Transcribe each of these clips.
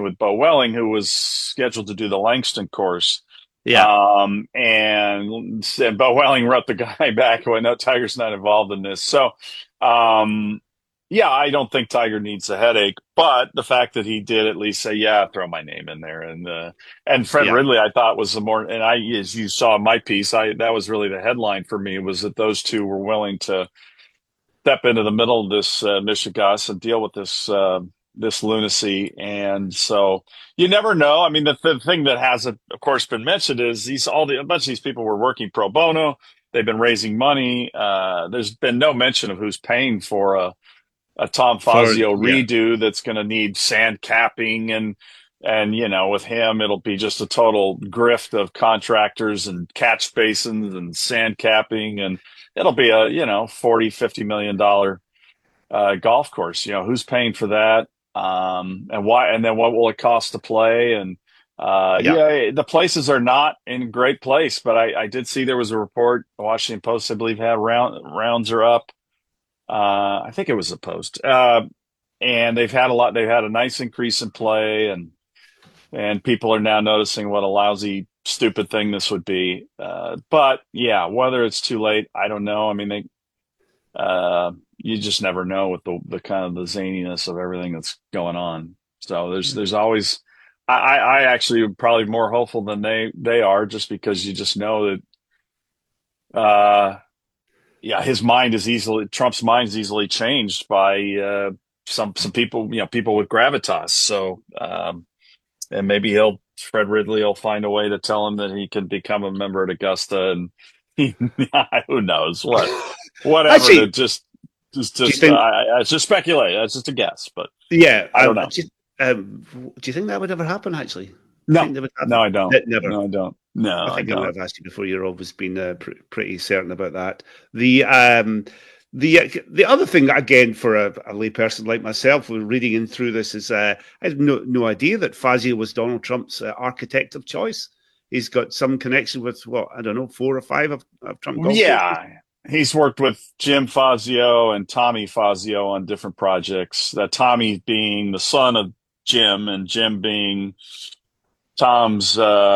with Bo Welling, who was scheduled to do the Langston course. Yeah. And Bo Welling wrote the guy back who, no, Tiger's not involved in this. So, um, yeah, I don't think Tiger needs a headache, but the fact that he did at least say, yeah, throw my name in there. And Fred Yeah. Ridley, I thought was the more, and as you saw in my piece, that was really the headline for me, was that those two were willing to step into the middle of this Michigas and deal with this lunacy. And so you never know. I mean, the thing that hasn't, of course, been mentioned is a bunch of these people were working pro bono. They've been raising money. There's been no mention of who's paying for a Tom For Fazio yeah. redo that's going to need sand capping and with him it'll be just a total grift of contractors and catch basins and sand capping, and it'll be a 40-50 million dollar golf course. Who's paying for that, and why, and then what will it cost to play? And Yeah. yeah, the places are not in great place, but I did see there was a report, the Washington Post I believe had rounds are up. I think it was a Post. And they've had a nice increase in play, and people are now noticing what a lousy, stupid thing this would be. But yeah, whether it's too late, I don't know. I mean, you just never know with the kind of the zaniness of everything that's going on. So there's always, I actually am probably more hopeful than they are, just because you just know that, yeah, Trump's mind is easily changed by, some people, people with gravitas. So, and maybe Fred Ridley will find a way to tell him that he can become a member at Augusta, and who knows whatever, to Actually, do you just think? it's just speculate. That's just a guess, but Yeah. I don't know. Do you think that would ever happen? Actually, do you No, think that would no, happen? I don't. That never. No, I don't. No, I I think I might don't. have asked you before. You're always been pretty certain about that. The other thing, again, for a layperson like myself, who reading in through this, is I had no idea that Fazio was Donald Trump's architect of choice. He's got some connection with, what, I don't know, four or five of Trump golf courses. Yeah, he's worked with Jim Fazio and Tommy Fazio on different projects. Tommy being the son of Jim, and Jim being Tom's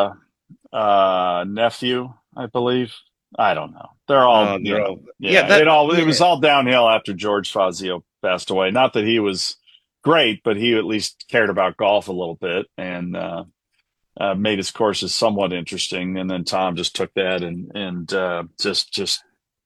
nephew, I believe. I don't know. They're all, They're all, yeah, yeah. It was yeah. all downhill after George Fazio passed away. Not that he was great, but he at least cared about golf a little bit, and made his courses somewhat interesting. And then Tom just took that and just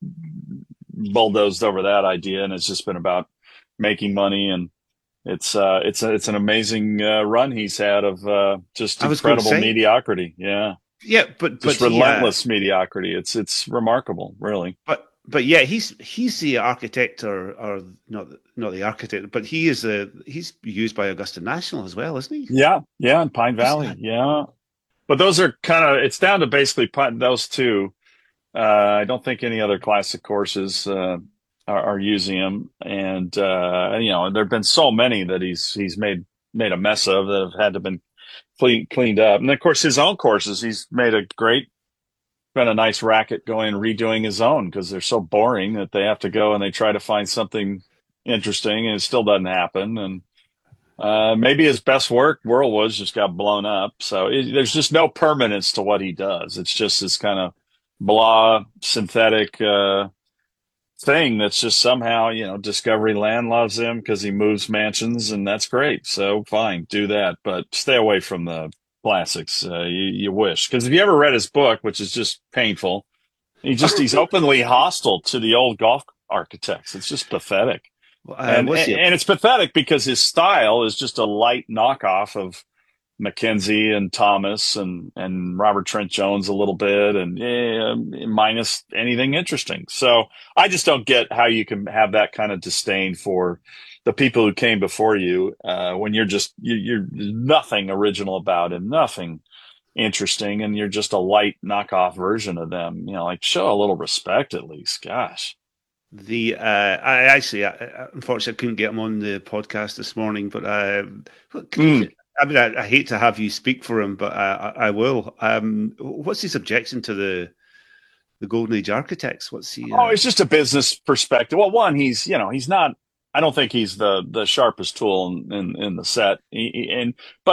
bulldozed over that idea, and it's just been about making money. And it's an amazing run he's had of just I was going to incredible say, mediocrity. Yeah, yeah, just relentless mediocrity. It's remarkable, really. but yeah, he's the architect, or not the architect, but he's used by Augusta National as well, isn't he? Yeah, yeah, in Pine Who's Valley. that? Yeah, but those are kind of, it's down to basically those two. I don't think any other classic courses are using him, and there have been so many that he's made a mess of, that have had to been cleaned up. And of course, his own courses, he's made been a nice racket going and redoing his own, because they're so boring that they have to go and they try to find something interesting, and it still doesn't happen. And maybe his best work, Whirlwoods, just got blown up. So there's just no permanence to what he does. It's just this kind of blah, synthetic thing that's just somehow, Discovery Land loves him because he moves mansions, and that's great. So fine, do that, but stay away from the classics. You wish, because if you ever read his book, which is just painful, he's openly hostile to the old golf architects. It's just pathetic. What's he? And it's pathetic because his style is just a light knockoff of Mackenzie and Thomas and Robert Trent Jones a little bit, and minus anything interesting. So I just don't get how you can have that kind of disdain for the people who came before you, when you're nothing original about him, nothing interesting, and you're just a light knockoff version of them. Like, show a little respect at least. Gosh. I actually, unfortunately, I couldn't get him on the podcast this morning. But could you? Mm. I mean, I hate to have you speak for him, but I will. What's his objection to the Golden Age architects? What's he? Oh, it's just a business perspective. Well, one, he's not. I don't think he's the sharpest tool in the set. But